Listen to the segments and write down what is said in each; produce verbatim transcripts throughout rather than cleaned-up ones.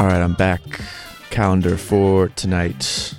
All right, I'm back. Calendar for tonight.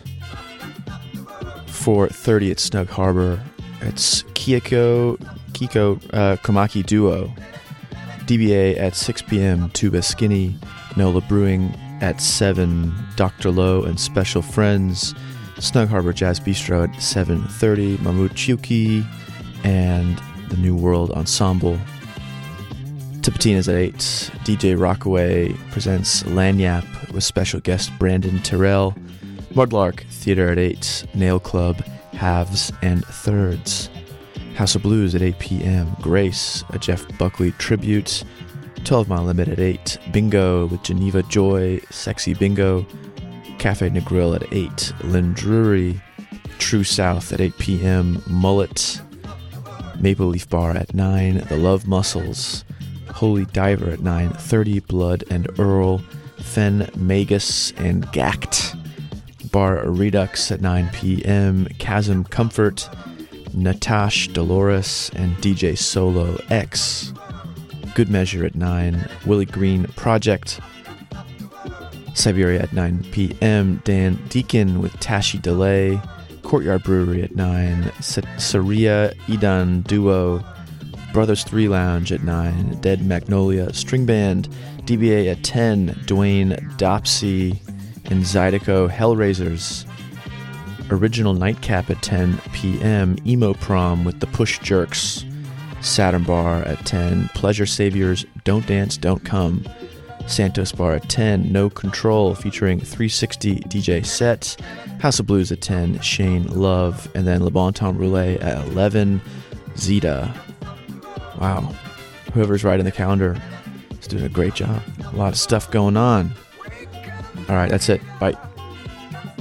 four thirty at Snug Harbor. It's Kiko, Kiko uh, Komaki Duo. D B A at six p.m. Tuba Skinny. Nola Brewing at seven. Doctor Low and Special Friends. Snug Harbor Jazz Bistro at seven thirty. Mahmoud Chiuki and the New World Ensemble. Tipitina's at eight. D J Rockaway presents Lanyap with special guest Brandon Terrell. Mudlark Theater at eight. Nail Club, Halves and Thirds. House of Blues at eight p.m. Grace, a Jeff Buckley tribute. twelve Mile Limit at eight. Bingo with Geneva Joy, Sexy Bingo. Cafe Negril at eight. Lynn Drury. True South at eight p.m. Mullet. Maple Leaf Bar at nine. The Love Muscles. Holy Diver at nine thirty. Blood and Earl. Fen Magus and Gact. Bar Redux at nine p.m. Chasm Comfort. Natash Dolores and D J Solo X. Good Measure at nine. Willie Green Project. Siberia at nine p.m. Dan Deacon with Tashi Delay. Courtyard Brewery at nine. Saria Idan Duo. Brothers three Lounge at nine. Dead Magnolia String Band. D B A at ten. Dwayne Dopsy and Zydeco Hellraisers. Original Nightcap at ten p.m. Emo Prom with the Push Jerks. Saturn Bar at ten. Pleasure Saviors Don't Dance, Don't Come. Santos Bar at ten. No Control featuring three sixty D J set. House of Blues at ten. Shane Love. And then Le Bon Temps Roulette at eleven. Zeta. Wow. Whoever's writing the calendar is doing a great job. A lot of stuff going on. All right, that's it. Bye.